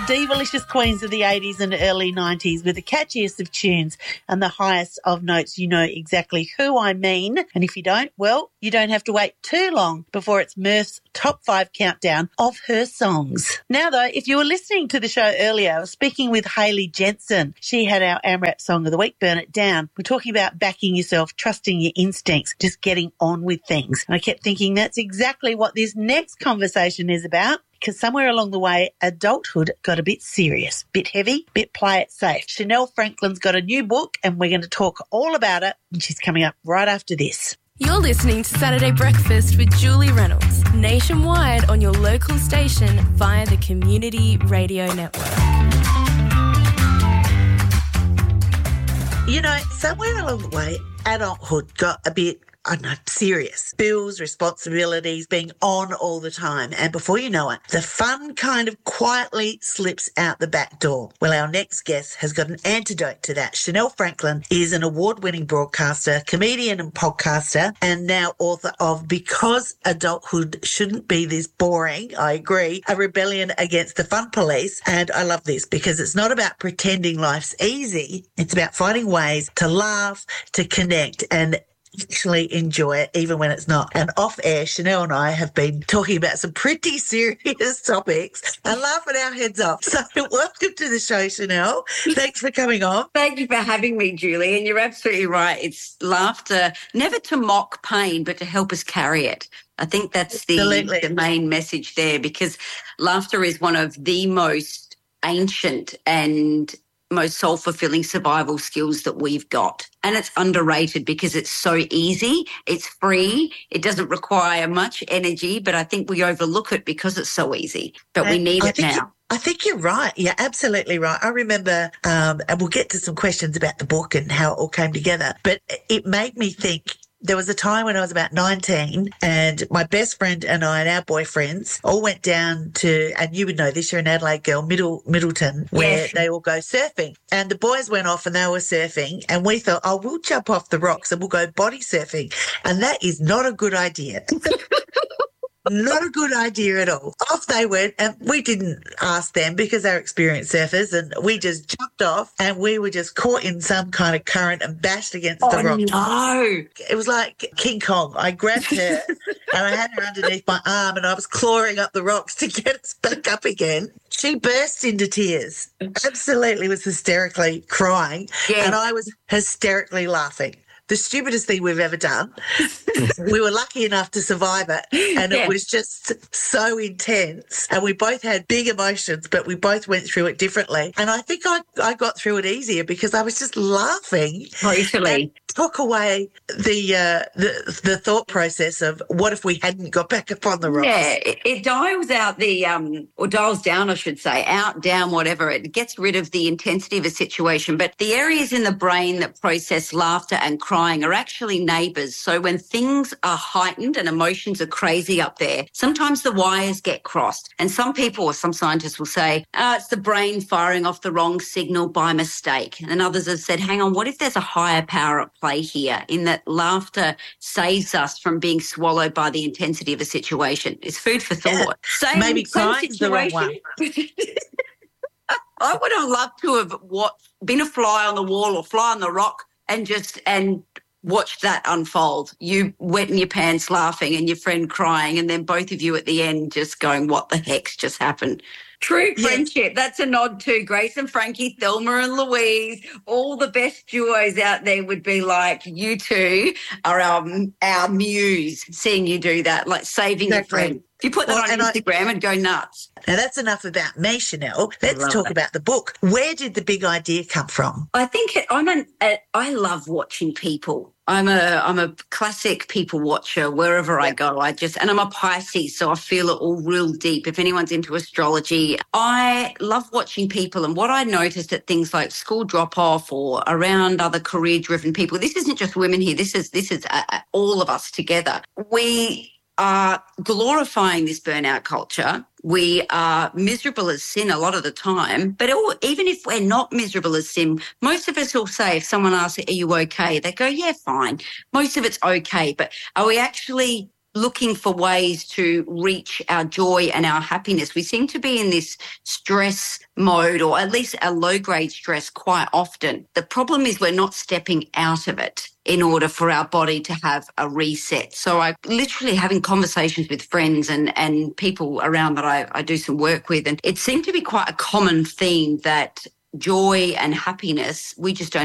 Divalicious queens of the 80s and early 90s with the catchiest of tunes and the highest of notes. You know exactly who I mean. And if you don't, well, you don't have to wait too long before it's Murph's top 5 countdown of her songs. Now, though, if you were listening to the show earlier, I was speaking with Hayley Jensen. She had our AMRAP song of the week, Burn It Down. We're talking about backing yourself, trusting your instincts, just getting on with things. And I kept thinking that's exactly what this next conversation is about. Because somewhere along the way, adulthood got a bit serious, bit heavy, bit play it safe. Chanel Franklin's got a new book and we're going to talk all about it. And she's coming up right after this. You're listening to Saturday Breakfast with Julie Reynolds, nationwide on your local station via the Community Radio Network. You know, somewhere along the way, adulthood got a bit, I don't know, serious. Bills, responsibilities, being on all the time. And before you know it, the fun kind of quietly slips out the back door. Well, our next guest has got an antidote to that. Chanel Franklin is an award-winning broadcaster, comedian and podcaster, and now author of Because Adulthood Shouldn't Be This Boring, I agree, a rebellion against the fun police. And I love this because it's not about pretending life's easy. It's about finding ways to laugh, to connect, and actually enjoy it even when it's not. And off air, Chanel and I have been talking about some pretty serious topics and laughing our heads off. So welcome to the show, Chanel. Thanks for coming on. Thank you for having me, Julie. And you're absolutely right. It's laughter, never to mock pain, but to help us carry it. I think that's the main message there, because laughter is one of the most ancient and most soul-fulfilling survival skills that we've got. And it's underrated because it's so easy, it's free, it doesn't require much energy, but I think we overlook it because it's so easy. But we need it now. I think you're right. You're absolutely right. I remember, and we'll get to some questions about the book and how it all came together, but it made me think. There was a time when I was about 19 and my best friend and I and our boyfriends all went down to, and you would know this, you're an Adelaide girl, Middleton, where they all go surfing. And the boys went off and they were surfing and we thought, oh, we'll jump off the rocks and we'll go body surfing. And that is not a good idea. Not a good idea at all. Off they went, and we didn't ask them because they're experienced surfers, and we just jumped off and we were just caught in some kind of current and bashed against the rock. No. It was like King Kong. I grabbed her and I had her underneath my arm and I was clawing up the rocks to get us back up again. She burst into tears. Absolutely was hysterically crying, and I was hysterically laughing. The stupidest thing we've ever done. We were lucky enough to survive it, and it was just so intense. And we both had big emotions, but we both went through it differently. And I think I got through it easier because I was just laughing. Totally. Took away the thought process of what if we hadn't got back up on the rocks. Yeah, it dials out or dials down, I should say, out, down, whatever. It gets rid of the intensity of a situation. But the areas in the brain that process laughter and crying are actually neighbours. So when things are heightened and emotions are crazy up there, sometimes the wires get crossed. And some people or some scientists will say, it's the brain firing off the wrong signal by mistake. And others have said, hang on, what if there's a higher power at play here, in that laughter saves us from being swallowed by the intensity of a situation? It's food for thought. Maybe crying's the wrong one. I would have loved to have been a fly on the wall or fly on the rock and watch that unfold. You wetting your pants laughing and your friend crying, and then both of you at the end just going, what the heck's just happened? True friendship. That's a nod to Grace and Frankie, Thelma and Louise. All the best duos out there would be like, you two are our muse, seeing you do that, like saving your friend. If you put that on Instagram and go nuts. Now, that's enough about me, Chanel. Let's talk about the book. Where did the big idea come from? I think I love watching people. I'm a classic people watcher wherever I go. And I'm a Pisces, so I feel it all real deep. If anyone's into astrology, I love watching people. And what I noticed at things like school drop-off or around other career-driven people, this isn't just women here. This is all of us together. We are glorifying this burnout culture. We are miserable as sin a lot of the time, but even if we're not miserable as sin, most of us will say, if someone asks, are you okay? They go, yeah, fine. Most of it's okay, but are we actually looking for ways to reach our joy and our happiness. We seem to be in this stress mode, or at least a low-grade stress quite often. The problem is we're not stepping out of it in order for our body to have a reset. So I literally having conversations with friends and people around that I do some work with, and it seemed to be quite a common theme that joy and happiness, we just don't